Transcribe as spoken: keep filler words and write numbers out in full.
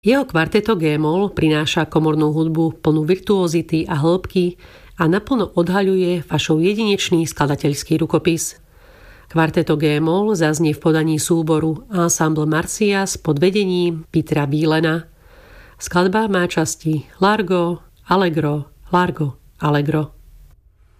Jeho kvarteto G-moll prináša komornú hudbu plnú virtuózity a hĺbky a naplno odhaľuje vašov jedinečný skladateľský rukopis. Kvarteto G-moll zaznie v podaní súboru Ensemble Marsyas pod vedením Petera Bielena. Skladba má časti Largo, Allegro, Largo, Allegro.